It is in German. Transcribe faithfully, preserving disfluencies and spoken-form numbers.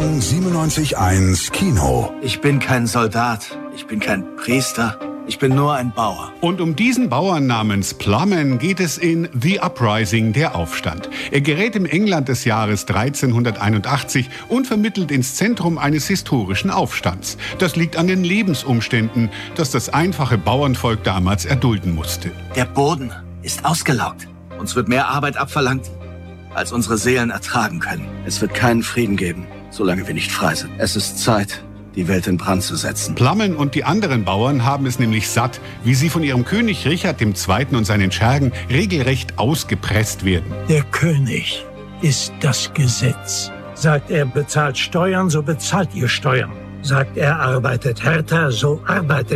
Sendung siebenundneunzig eins Kino. Ich bin kein Soldat, ich bin kein Priester, ich bin nur ein Bauer. Und um diesen Bauern namens Plumman geht es in The Uprising, der Aufstand. Er gerät im England des Jahres dreizehnhunderteinundachtzig und vermittelt ins Zentrum eines historischen Aufstands. Das liegt an den Lebensumständen, das das einfache Bauernvolk damals erdulden musste. Der Boden ist ausgelaugt. Uns wird mehr Arbeit abverlangt, als unsere Seelen ertragen können. Es wird keinen Frieden geben, solange wir nicht frei sind. Es ist Zeit, die Welt in Brand zu setzen. Plumman und die anderen Bauern haben es nämlich satt, wie sie von ihrem König Richard der Zweite und seinen Schergen regelrecht ausgepresst werden. Der König ist das Gesetz. Sagt er, bezahlt Steuern, so bezahlt ihr Steuern. Sagt er, arbeitet härter, so arbeitet